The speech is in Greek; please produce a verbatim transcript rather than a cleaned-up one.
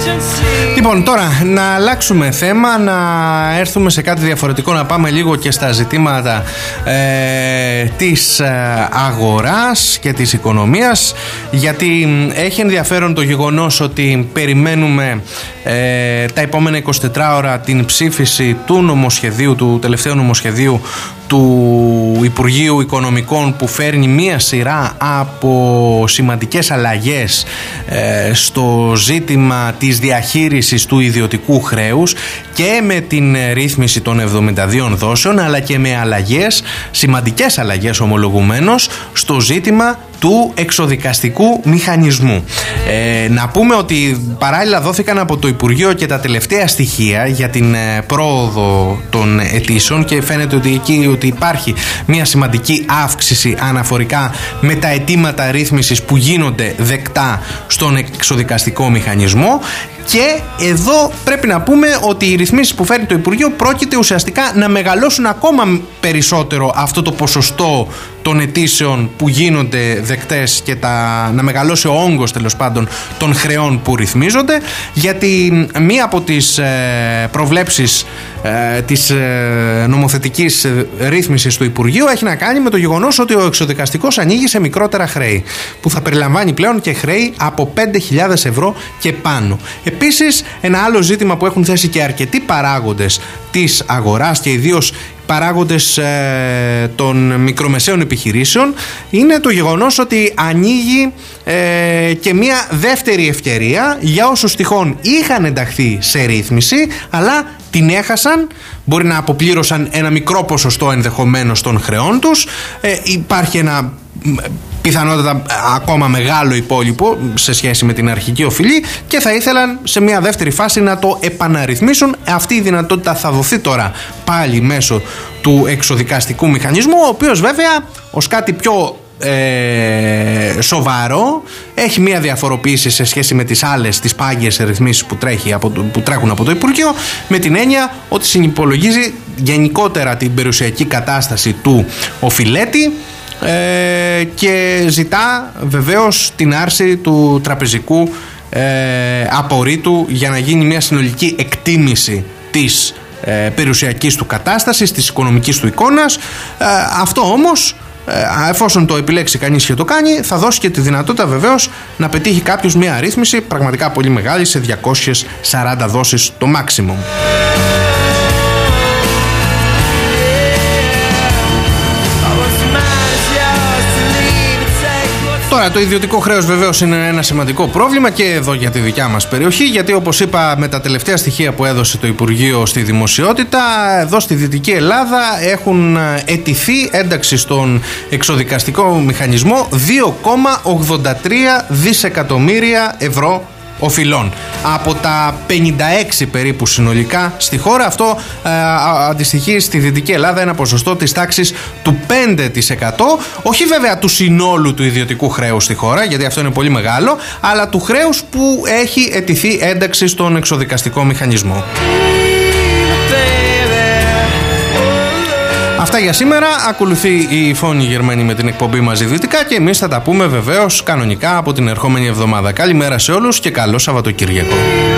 Λοιπόν, τώρα να αλλάξουμε θέμα, να έρθουμε σε κάτι διαφορετικό, να πάμε λίγο και στα ζητήματα ε, της αγοράς και της οικονομίας, γιατί έχει ενδιαφέρον το γεγονός ότι περιμένουμε ε, τα επόμενα εικοσιτέσσερις ώρα την ψήφιση του νομοσχεδίου, του τελευταίου νομοσχεδίου του Υπουργείου Οικονομικών, που φέρνει μία σειρά από σημαντικές αλλαγές ε, στο ζήτημα της διαχείρισης του ιδιωτικού χρέους και με την ρύθμιση των εβδομήντα δύο δόσεων, αλλά και με αλλαγές, σημαντικές αλλαγές ομολογουμένως, στο ζήτημα του εξοδικαστικού μηχανισμού. Ε, να πούμε ότι παράλληλα δόθηκαν από το Υπουργείο και τα τελευταία στοιχεία για την ε, πρόοδο των αιτήσεων και φαίνεται ότι εκεί ότι υπάρχει μια σημαντική αύξηση αναφορικά με τα αιτήματα ρύθμισης που γίνονται δεκτά στον εξοδικαστικό μηχανισμό. Και εδώ πρέπει να πούμε ότι οι ρυθμίσεις που φέρνει το Υπουργείο πρόκειται ουσιαστικά να μεγαλώσουν ακόμα περισσότερο αυτό το ποσοστό των αιτήσεων που γίνονται δεκτές και τα, να μεγαλώσει ο όγκος τέλος πάντων των χρεών που ρυθμίζονται, γιατί μία από τις ε, προβλέψεις ε, της ε, νομοθετικής ρύθμισης του Υπουργείου έχει να κάνει με το γεγονός ότι ο εξοδικαστικός ανοίγει σε μικρότερα χρέη, που θα περιλαμβάνει πλέον και χρέη από πέντε χιλιάδες ευρώ και πάνω. Επίσης, ένα άλλο ζήτημα που έχουν θέσει και αρκετοί παράγοντες της αγοράς και ιδίως παράγοντες ε, των μικρομεσαίων επιχειρήσεων είναι το γεγονός ότι ανοίγει ε, και μια δεύτερη ευκαιρία για όσους τυχόν είχαν ενταχθεί σε ρύθμιση αλλά την έχασαν, μπορεί να αποπλήρωσαν ένα μικρό ποσοστό ενδεχομένως των χρεών τους, ε, υπάρχει ένα πιθανότατα ακόμα μεγάλο υπόλοιπο σε σχέση με την αρχική οφειλή και θα ήθελαν σε μια δεύτερη φάση να το επαναρρυθμίσουν. Αυτή η δυνατότητα θα δοθεί τώρα πάλι μέσω του εξοδικαστικού μηχανισμού, ο οποίος βέβαια ως κάτι πιο ε, σοβαρό έχει μια διαφοροποίηση σε σχέση με τις άλλες, τις πάγιες ρυθμίσεις που, τρέχει από το, που τρέχουν από το Υπουργείο, με την έννοια ότι συνυπολογίζει γενικότερα την περιουσιακή κατάσταση του οφειλέτη Ε, και ζητά βεβαίως την άρση του τραπεζικού ε, απορρίτου για να γίνει μια συνολική εκτίμηση της ε, περιουσιακής του κατάστασης, της οικονομικής του εικόνας. Ε, αυτό όμως, ε, εφόσον το επιλέξει κανείς και το κάνει, θα δώσει και τη δυνατότητα βεβαίως να πετύχει κάποιος μια αρρύθμιση πραγματικά πολύ μεγάλη, σε διακόσιες σαράντα δόσεις το maximum. Τώρα, το ιδιωτικό χρέος βεβαίως είναι ένα σημαντικό πρόβλημα και εδώ για τη δικιά μας περιοχή, γιατί όπως είπα, με τα τελευταία στοιχεία που έδωσε το Υπουργείο στη δημοσιότητα, εδώ στη Δυτική Ελλάδα έχουν αιτηθεί ένταξη στον εξοδικαστικό μηχανισμό δύο κόμμα ογδόντα τρία δισεκατομμύρια ευρώ οφειλών από τα πενήντα έξι περίπου συνολικά στη χώρα. Αυτό ε, αντιστοιχεί στη Δυτική Ελλάδα ένα ποσοστό της τάξης του πέντε τοις εκατό, όχι βέβαια του συνόλου του ιδιωτικού χρέους στη χώρα, γιατί αυτό είναι πολύ μεγάλο, αλλά του χρέους που έχει αιτηθεί ένταξη στον εξοδικαστικό μηχανισμό. Αυτά για σήμερα. Ακολουθεί η Φόνη Γερμένη με την εκπομπή Μαζί Δυτικά και εμείς θα τα πούμε βεβαίως κανονικά από την ερχόμενη εβδομάδα. Καλημέρα σε όλους και καλό Σαββατοκύριακο.